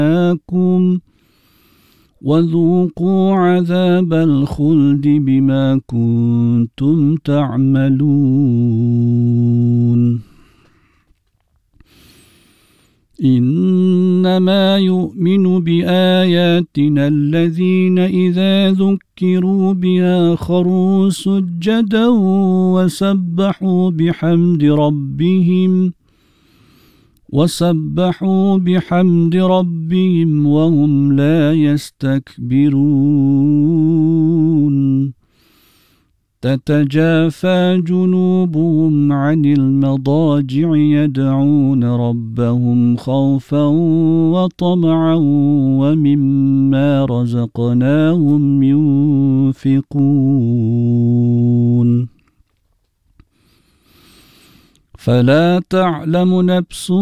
وذوقوا عذاب الخلد بما كنتم تعملون إنما يؤمن بآياتنا الذين إذا ذكروا بها خروا سجدا وسبحوا بحمد ربهم وهم لا يستكبرون تتجافى جنوبهم عن المضاجع يدعون ربهم خوفا وطمعا ومما رزقناهم ينفقون فلا تعلم نفس